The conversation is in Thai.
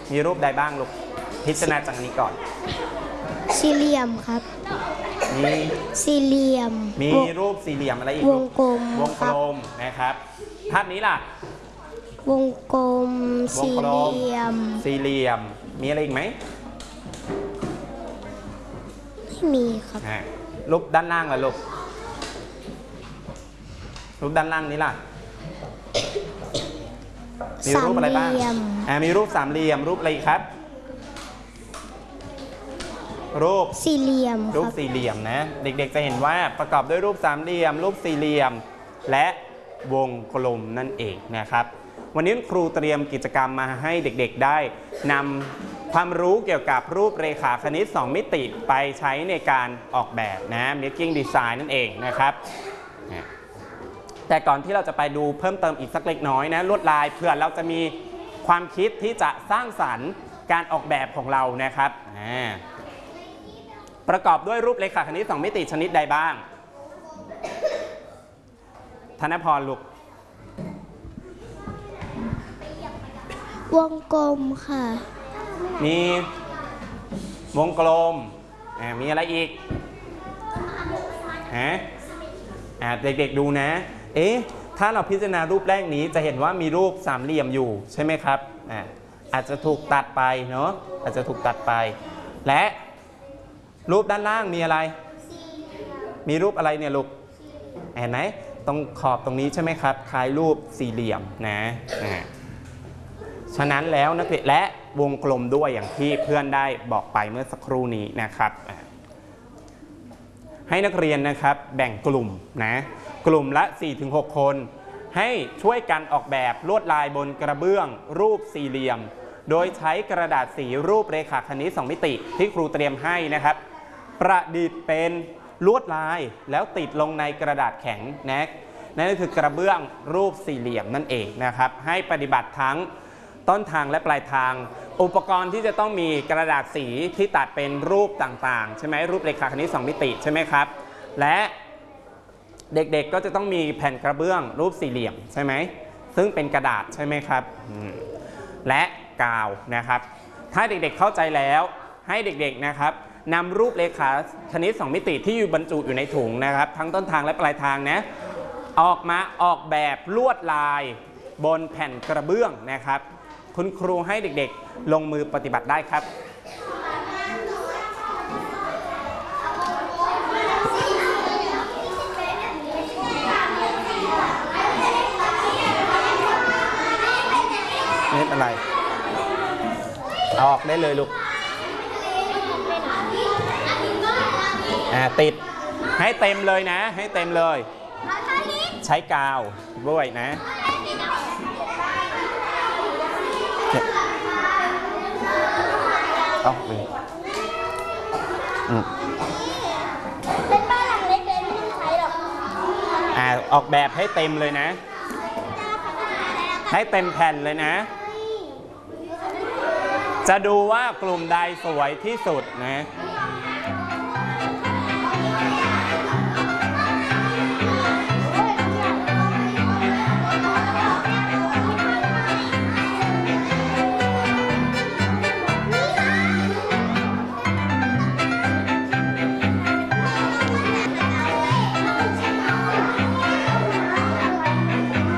มีรูปใดบ้างลูกพิจารณาจากนี้ก่อนสี่เหลี่ยมครับมีสี่เหลี่ยมมีรูปสี่เหลี่ยมอะไรอีกวงกลมวงกลมนะครับภาพนี้ล่ะวงกลมสี่เหลี่ยมมีอะไรอีกไหมไม่มีครับรูปด้านล่างล่ะลูกรูปด้านล่างนี้ล่ะมีรูปอะไรบ้างมีรูปสามเหลี่ยมรูปอะไรครับรูปสี่เหลี่ยมรูปสี่เหลี่ยมนะเด็กๆจะเห็นว่าประกอบด้วยรูปสามเหลี่ยมรูปสี่เหลี่ยมและวงกลมนั่นเองนะครับวันนี้ครูเตรียมกิจกรรมมาให้เด็กๆได้นำความรู้เกี่ยวกับรูปเรขาคณิต2มิติไปใช้ในการออกแบบนะ making design นั่นเองนะครับแต่ก่อนที่เราจะไปดูเพิ่มเติมอีกสักเล็กน้อยนะลวดลายเพื่อเราจะมีความคิดที่จะสร้างสรรค์การออกแบบของเรานะครับประกอบด้วยรูปเรขาคณิต2มิติชนิดใดบ้างธนพรลูกวงกลมค่ะมีวงกลมมีอะไรอีกเด็กๆดูนะถ้าเราพิจารณารูปแรกนี้จะเห็นว่ามีรูปสามเหลี่ยมอยู่ใช่ไหมครับอาจจะถูกตัดไปเนาะอาจจะถูกตัดไปและรูปด้านล่างมีอะไรมีรูปอะไรเนี่ยลูกเห็นไหมตรงขอบตรงนี้ใช่ไหมครับคล้ายรูปสี่เหลี่ยมนะฉะนั้นแล้วนักเรียนและวงกลมด้วยอย่างที่เพื่อนได้บอกไปเมื่อสักครู่นี้นะครับให้นักเรียนนะครับแบ่งกลุ่มนะกลุ่มละ 4-6 คนให้ช่วยกันออกแบบลวดลายบนกระเบื้องรูปสี่เหลี่ยมโดยใช้กระดาษสีรูปเรขาคณิต2มิติที่ครูเตรียมให้นะครับประดิษฐ์เป็นลวดลายแล้วติดลงในกระดาษแข็งนะนั่นก็คือกระเบื้องรูปสี่เหลี่ยมนั่นเองนะครับให้ปฏิบัติทั้งต้นทางและปลายทางอุปกรณ์ที่จะต้องมีกระดาษสีที่ตัดเป็นรูปต่างๆใช่ไหมรูปเรขาคณิต2มิติใช่ไหมครับและเด็กๆก็จะต้องมีแผ่นกระเบื้องรูปสี่เหลี่ยมใช่ไหมซึ่งเป็นกระดาษใช่ไหมครับและกาวนะครับถ้าเด็กๆเข้าใจแล้วให้เด็กๆนะครับนำรูปเรขาคณิต2มิติที่อยู่บรรจุอยู่ในถุงนะครับทั้งต้นทางและปลายทางนะออกมาออกแบบลวดลายบนแผ่นกระเบื้องนะครับคุณครูให้เด็กๆลงมือปฏิบัติได้ครับนี่อะไรออกได้เลยลูกติดให้เต็มเลยนะให้เต็มเลยใช้กาวด้วยนะเอาเลยเป็นบ้านหลังเล็กเลยไม่ต้องใช้หรอกออกแบบให้เต็มเลยนะให้เต็มแผ่นเลยนะจะดูว่ากลุ่มใดสวยที่สุดนะ